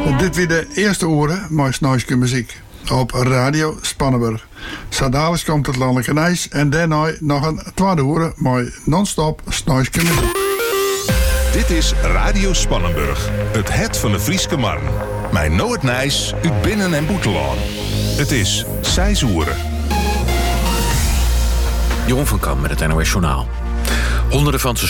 Dit weer de eerste uren met Snoiske muziek op Radio Spannenburg. Zadalisch komt het landelijke ijs en daarna nog een tweede uren met non-stop Snoiske muziek. Dit is Radio Spannenburg, het van de Frieske Marn. Mijn Noord Nijs uit Binnen- en Boetelaan. Het is 6 uren. Jeroen van Kam met het NOS Journaal. Honderden van